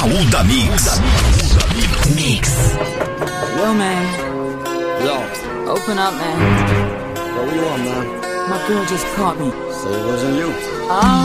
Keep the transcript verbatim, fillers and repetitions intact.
O da Mix. Mix. Yo, man. Yo. Open up, man. Yo, what you want, man? My girl just caught me. Say it wasn't you. Oh.